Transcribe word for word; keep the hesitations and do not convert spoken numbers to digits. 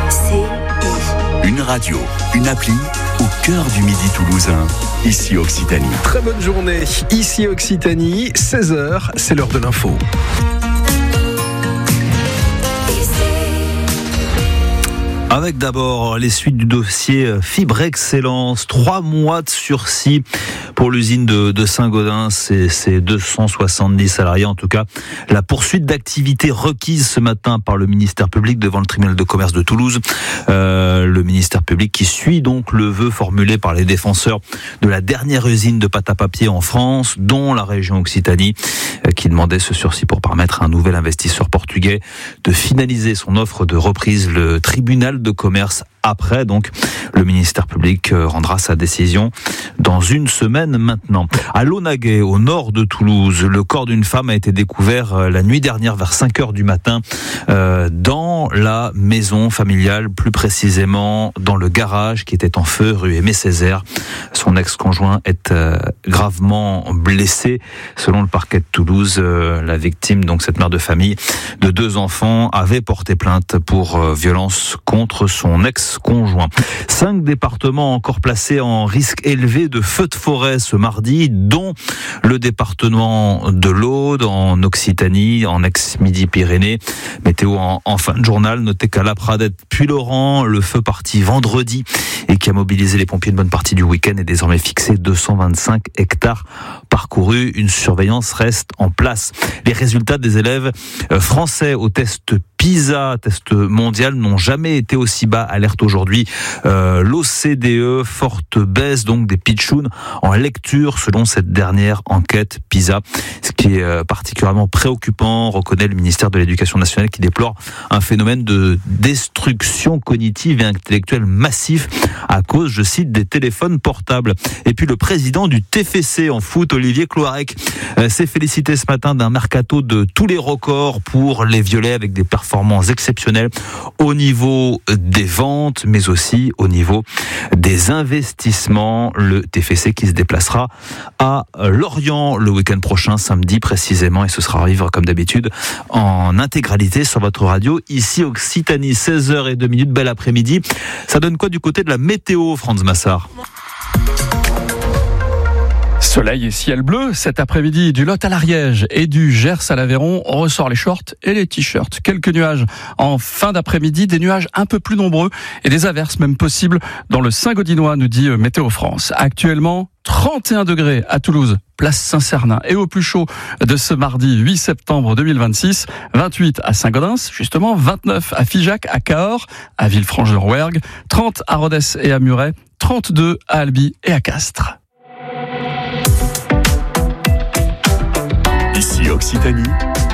Une radio, une appli au cœur du Midi toulousain, ici Occitanie. Très bonne journée, ici Occitanie, seize heures, c'est l'heure de l'info. Avec d'abord les suites du dossier Fibre Excellence, trois mois de sursis pour l'usine de, de Saint-Gaudens et ses deux cent soixante-dix salariés. En tout cas, la poursuite d'activité requise ce matin par le ministère public devant le tribunal de commerce de Toulouse. Euh, le ministère public qui suit donc le vœu formulé par les défenseurs de la dernière usine de pâte à papier en France, dont la région Occitanie, euh, qui demandait ce sursis pour permettre à un nouvel investisseur portugais de finaliser son offre de reprise. Le tribunal de commerce après, donc, le ministère public rendra sa décision dans une semaine maintenant. À Launaguet, au nord de Toulouse, le corps d'une femme a été découvert la nuit dernière vers cinq heures du matin euh, dans la maison familiale, plus précisément dans le garage qui était en feu, rue Aimé Césaire. Son ex-conjoint est euh, gravement blessé. Selon le parquet de Toulouse, euh, la victime, donc cette mère de famille de deux enfants, avait porté plainte pour euh, violence contre son ex-conjoint. Cinq départements encore placés en risque élevé de feux de forêt ce mardi, dont le département de l'Aude, en Occitanie, en ex-Midi-Pyrénées. Météo en, en fin de journal, notez qu'à La Pradette, puis Laurent, le feu parti vendredi et qui a mobilisé les pompiers une bonne partie du week-end est désormais fixé. deux cent vingt-cinq hectares parcourus. Une surveillance reste en place. Les résultats des élèves français au test PISA, test mondial, n'ont jamais été aussi bas. Alerte aujourd'hui euh, l'O C D E, forte baisse donc des pitchouns en lecture selon cette dernière enquête PISA. Ce qui est euh, particulièrement préoccupant, reconnaît le ministère de l'Éducation nationale qui déplore un phénomène de destruction cognitive et intellectuelle massif à cause, je cite, des téléphones portables. Et puis le président du T F C en foot, Olivier Cloarec, euh, s'est félicité ce matin d'un mercato de tous les records pour les Violets, avec des performances exceptionnelles au niveau des ventes, mais aussi au niveau des investissements. Le T F C qui se déplacera à Lorient le week-end prochain, samedi précisément, et ce sera à vivre comme d'habitude en intégralité sur votre radio, ici Occitanie. Seize heures zéro deux, bel après-midi. Ça donne quoi du côté de la météo, Franz Massard? Soleil et ciel bleu, cet après-midi, du Lot à l'Ariège et du Gers à l'Aveyron, on ressort les shorts et les t-shirts. Quelques nuages en fin d'après-midi, des nuages un peu plus nombreux et des averses même possibles dans le Saint-Gaudinois, nous dit Météo France. Actuellement, trente et un degrés à Toulouse, place Saint-Cernin, et au plus chaud de ce mardi huit septembre deux mille vingt-six, vingt-huit à Saint-Gaudens, justement, vingt-neuf à Figeac, à Cahors, à Villefranche-de-Rouergue, trente à Rodez et à Muret, trente-deux à Albi et à Castres. Ici Occitanie,